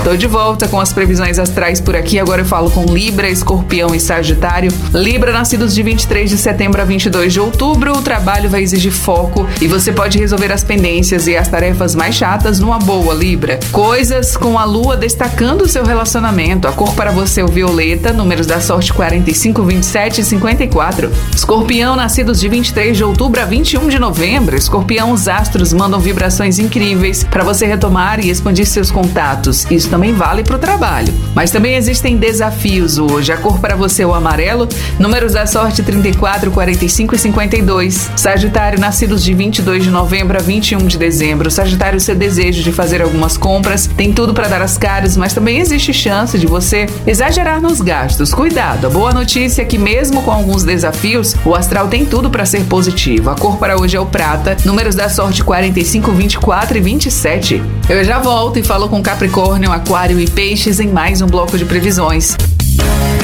Tô de volta com as previsões astrais por aqui. Agora eu falo com Libra, Escorpião e Sagitário. Libra, nascidos de 23 de setembro a 22 de outubro, o trabalho vai exigir foco e você pode resolver as pendências e as tarefas mais chatas numa boa, Libra. Coisas com a lua destacando o seu relacionamento. A cor para você é o violeta, números da sorte 45, 27 e 54. Escorpião, nascidos de 23 de outubro a 21 de novembro. Escorpião, os astros mandam vibrações incríveis para você retomar e expandir seus contatos. Isso também vale para o trabalho. Mas também existem desafios hoje. A cor para você é o amarelo, números da sorte 34, 45 e 52. Sagitário, nascidos de 22 de novembro a 21 de dezembro. Sagitário, seu desejo de fazer algumas compras tem tudo para dar as caras, mas também existe chance de você exagerar nos gastos. Cuidado, a boa notícia é que mesmo com alguns desafios, o astral tem tudo para ser positivo. A cor para hoje é o prata, números da sorte 45, 24 e 27. Eu já volto e falo com Capricórnio, Aquário e Peixes em mais um bloco de previsões.